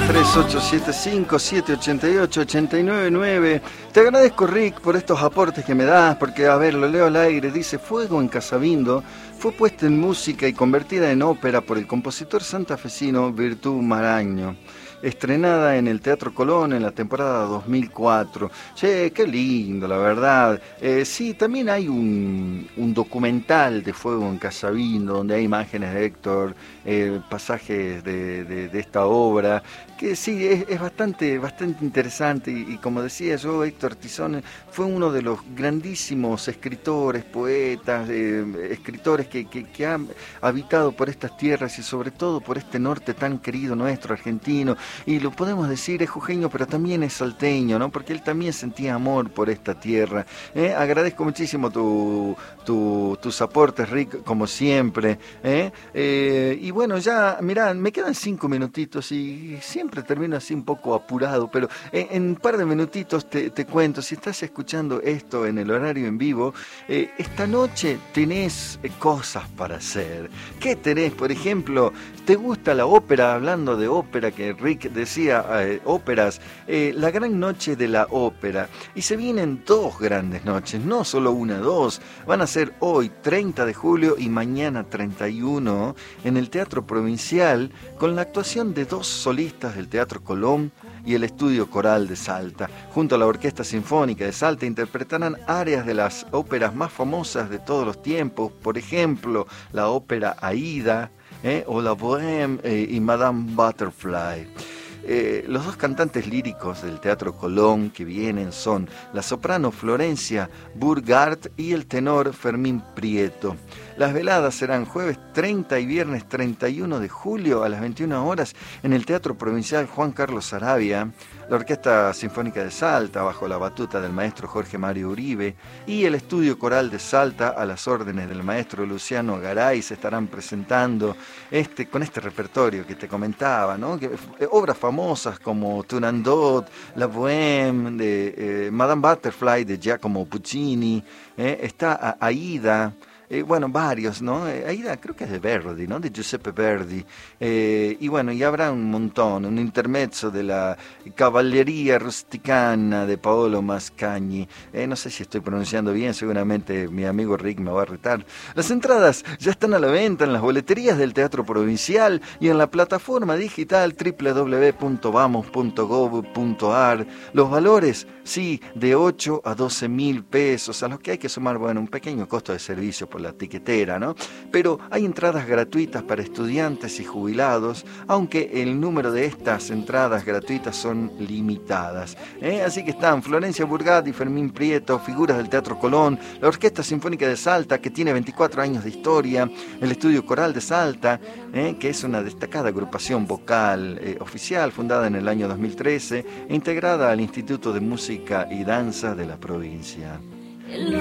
3875-788-899. Te agradezco, Rick, por estos aportes que me das, porque, a ver, lo leo al aire, dice: Fuego en Casabindo fue puesta en música y convertida en ópera por el compositor santafesino Virtú Maraño, estrenada en el Teatro Colón en la temporada 2004. Che, qué lindo, la verdad. Sí, también hay un documental de Fuego en Casabindo, donde hay imágenes de Héctor, pasajes de esta obra, que sí, es bastante interesante. Y como decía yo, Héctor Tizón fue uno de los grandísimos escritores, poetas, escritores que han habitado por estas tierras y sobre todo por este norte tan querido nuestro, argentino. Y lo podemos decir, es jujeño, pero también es salteño, ¿no? Porque él también sentía amor por esta tierra. Agradezco muchísimo tus aportes, Rick, como siempre. Y bueno, ya, mirá, me quedan 5 minutitos y siempre termino así un poco apurado, pero en un par de minutitos te cuento. Si estás escuchando esto en el horario en vivo, esta noche tenés cosas para hacer. ¿Qué tenés? Por ejemplo, ¿te gusta la ópera? Hablando de ópera, que Rick decía, óperas, la gran noche de la ópera. Y se vienen 2 grandes noches, no solo una, 2. Van a ser hoy 30 de julio y mañana 31 en el Teatro Provincial, con la actuación de 2 solistas del Teatro Colón y el Estudio Coral de Salta. Junto a la Orquesta Sinfónica de Salta interpretarán áreas de las óperas más famosas de todos los tiempos, por ejemplo, la ópera Aida, o la Bohème y Madame Butterfly. Los 2 cantantes líricos del Teatro Colón que vienen son la soprano Florencia Burgart y el tenor Fermín Prieto. Las veladas serán jueves 30 y viernes 31 de julio a las 21 horas en el Teatro Provincial Juan Carlos Arabia. La Orquesta Sinfónica de Salta, bajo la batuta del maestro Jorge Mario Uribe, y el Estudio Coral de Salta, a las órdenes del maestro Luciano Garay, se estarán presentando con este repertorio que te comentaba, ¿no? Obras famosas como Turandot, La Bohème, de Madame Butterfly de Giacomo Puccini, está Aida. Bueno, varios, ¿no? Aida creo que es de Verdi, ¿no? De Giuseppe Verdi. Y bueno, y habrá un montón, un intermezzo de la Cavalleria Rusticana de Paolo Mascagni. No sé si estoy pronunciando bien, seguramente mi amigo Rick me va a retar. Las entradas ya están a la venta en las boleterías del Teatro Provincial y en la plataforma digital www.vamos.gov.ar. Los valores, sí, de 8 a 12 mil pesos, a los que hay que sumar, bueno, un pequeño costo de servicio por la tiquetera, ¿no? Pero hay entradas gratuitas para estudiantes y jubilados, aunque el número de estas entradas gratuitas son limitadas. Así que están Florencia Burgat y Fermín Prieto, figuras del Teatro Colón, la Orquesta Sinfónica de Salta, que tiene 24 años de historia, el Estudio Coral de Salta, que es una destacada agrupación vocal oficial, fundada en el año 2013 e integrada al Instituto de Música y Danza de la provincia.